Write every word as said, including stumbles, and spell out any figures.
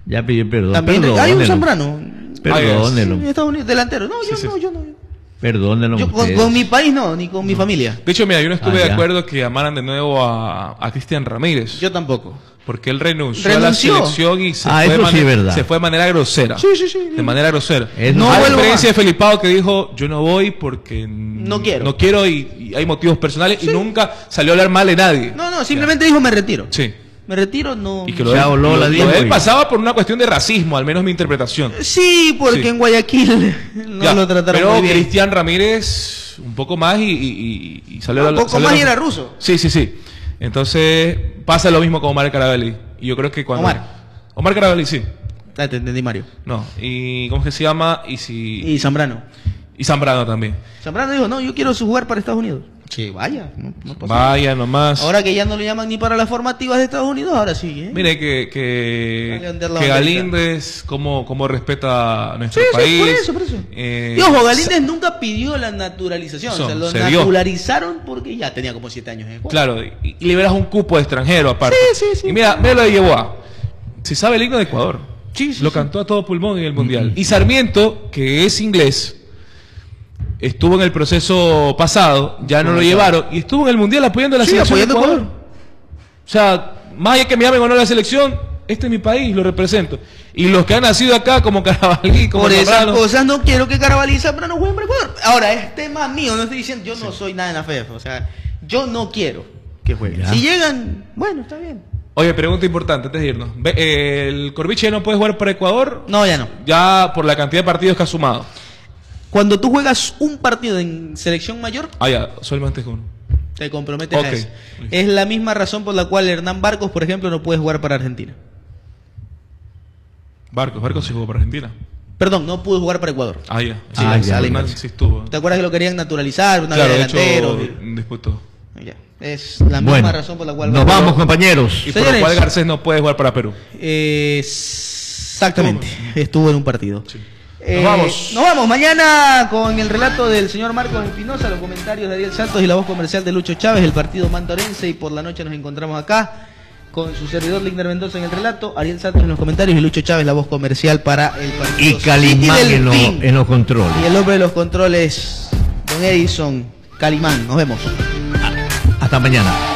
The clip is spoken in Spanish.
Ya pidió perdón. También Perdónelo. hay un Zambrano. Perdónelo. En Estados Unidos, delantero. No, yo Sí, sí. no, yo no. Perdónelo. Yo con, con mi país no, ni con mi familia. De hecho, mira, yo no estuve Ah, de ya. acuerdo que llamaran de nuevo a, a Cristian Ramírez. Yo tampoco. Porque él renunció, Renunció. a la selección y se, Ah, fue, eso de sí mane- es verdad. se fue de manera grosera. Sí, sí, sí. De manera grosera. Eso No a vuelvo diferencia más. de Felipao, que dijo, yo no voy porque No quiero. no quiero y, y hay motivos personales, y nunca salió a hablar mal de nadie. No, no, simplemente dijo me retiro. Sí. Me retiro, no. Y que lo de, Chao, Lola, lo- lo Diego, de él y- pasaba por una cuestión de racismo, al menos mi interpretación. Sí, porque Sí. en Guayaquil no Ya, lo trataron pero muy bien. Cristian Ramírez un poco más y, y- y- y salió Un a- poco salió más a- y era ruso. Sí, sí, sí. Entonces pasa lo mismo con Omar Carabalí. Y yo creo que cuando... Omar. Omar Carabalí, sí. Ah, te entendí, Mario. No. ¿Y cómo es que se llama? Y si... Y Zambrano. Y Zambrano también. Zambrano dijo, no, yo quiero jugar para Estados Unidos. Sí, vaya. No, no pasa nada. Vaya nomás. Ahora que ya no lo llaman ni para las formativas de Estados Unidos, ahora sí. ¿eh? Mire que, que, Dale a ondear la que banderita. Galíndez, cómo, cómo respeta a nuestro Sí, sí, país. por eso, por eso. Eh, y ojo, Galíndez nunca pidió la naturalización. Eso, o sea, lo se dio. naturalizaron porque ya tenía como siete años en Ecuador. Claro, y, y liberas un cupo de extranjero aparte. Sí, sí, sí. Y mira, mira lo de Yeboah. Se sabe el himno de Ecuador. Sí, sí, lo sí. cantó a todo pulmón en el Mundial. Y Sarmiento, que es inglés, estuvo en el proceso pasado, ya no lo llevaron, y estuvo en el Mundial apoyando a la Sí, selección de apoyando a Ecuador. O sea, más allá que me llamen o no a la selección, este es mi país, lo represento. Y los que han nacido acá, como Carabalí, como Por esas Zambrano, cosas no quiero que Carabalí y Zambrano jueguen para Ecuador. Ahora, es tema mío, no estoy diciendo, yo no soy nada en la F E F. O sea, yo no quiero que jueguen. Ya. Si llegan, bueno, está bien. Oye, pregunta importante antes de irnos. Ve- eh, ¿El Corviche ya no puede jugar para Ecuador? No, ya no. Ya por la cantidad de partidos que ha sumado. Cuando tú juegas un partido en selección mayor, Ah, ya, solamente es uno. te comprometes Ok. a eso. Es la misma razón por la cual Hernán Barcos, por ejemplo, no puede jugar para Argentina. Barcos, Barcos sí jugó para Argentina. Perdón, no pudo jugar para Ecuador. Ah, ya. Sí, Ah, la- ya, la ya. inversa. Sí estuvo. ¿Te acuerdas que lo querían naturalizar? Una Claro, vez de hecho, delantero. disputó. Ya. Es la misma Bueno, razón por la cual... nos vamos, compañeros. Y por lo Señores. cual Garcés no puede jugar para Perú. Eh, exactamente, estuvo en un partido. Sí. Eh, Nos vamos. Nos vamos. Mañana con el relato del señor Marcos Espinosa, los comentarios de Ariel Santos y la voz comercial de Lucho Chávez, el partido mantorense, y por la noche nos encontramos acá con su servidor Ligner Mendoza en el relato, Ariel Santos en los comentarios y Lucho Chávez la voz comercial para el partido. Y Calimán City en, lo- Delfín. en los controles. Y el hombre de los controles, don Edison Calimán. Nos vemos. Hasta mañana.